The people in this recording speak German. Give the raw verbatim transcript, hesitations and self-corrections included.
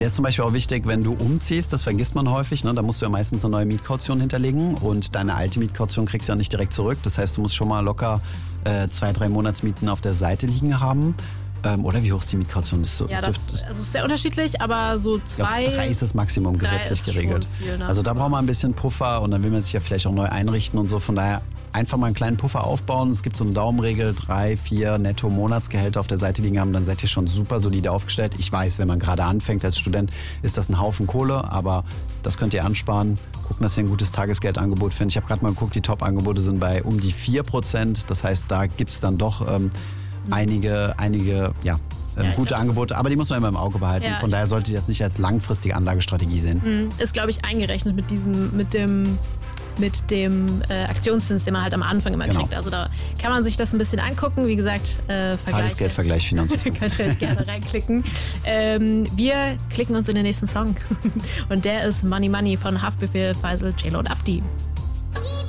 Der ist zum Beispiel auch wichtig, wenn du umziehst, das vergisst man häufig, ne? Da musst du ja meistens eine neue Mietkaution hinterlegen und deine alte Mietkaution kriegst du ja nicht direkt zurück. Das heißt, du musst schon mal locker äh, zwei, drei Monatsmieten auf der Seite liegen haben. Ähm, oder wie hoch ist die Mietkaution? Das ist so, ja, das, das also ist sehr unterschiedlich, aber so zwei... Ich glaub, drei ist das Maximum gesetzlich geregelt. Viel, ne? Also da braucht man ein bisschen Puffer und dann will man sich ja vielleicht auch neu einrichten und so. Von daher einfach mal einen kleinen Puffer aufbauen. Es gibt so eine Daumenregel, drei, vier netto Monatsgehälter auf der Seite liegen haben, dann seid ihr schon super solide aufgestellt. Ich weiß, wenn man gerade anfängt als Student, ist das ein Haufen Kohle, aber das könnt ihr ansparen. Gucken, dass ihr ein gutes Tagesgeldangebot findet. Ich habe gerade mal geguckt, die Top-Angebote sind bei um die vier Prozent. Das heißt, da gibt es dann doch ähm, einige, einige, ja, ähm, ja gute glaub, Angebote, aber die muss man immer im Auge behalten. Ja, Von daher solltet ihr das nicht als langfristige Anlagestrategie sehen. Ist, glaube ich, eingerechnet mit diesem, mit dem, mit dem äh, Aktionszins, den man halt am Anfang immer Genau. kriegt. Also da kann man sich das ein bisschen angucken. Wie gesagt, äh, Tagesgeldvergleich Finanzierung. Könnt ihr euch gerne reinklicken. Ähm, wir klicken uns in den nächsten Song. Und der ist Money Money von Haftbefehl, Faisal, J-Lo und Abdi.